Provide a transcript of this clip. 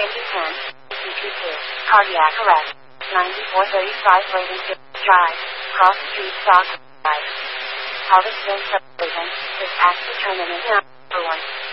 10, CP2, cardiac arrest, 9435 Bradenton Drive, Cross Street, Stock, Drive. Harvestville subdivision, this act determinant number 1.